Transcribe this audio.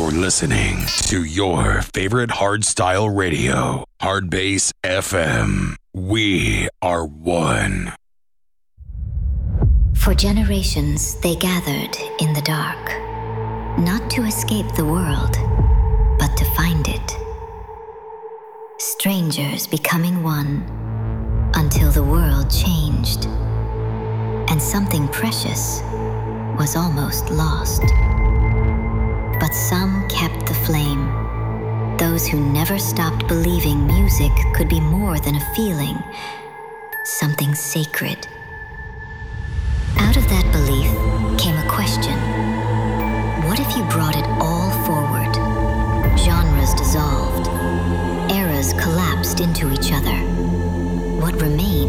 You're listening to your favorite hardstyle radio, Hardbass FM. We are one. For generations, they gathered in the dark, not to escape the world, but to find it. Strangers becoming one, until the world changed, and something precious was almost lost. But some kept the flame, those who never stopped believing music could be more than a feeling, something sacred. Out of that belief came a question. What if you brought it all forward? Genres dissolved, eras collapsed into each other. What remained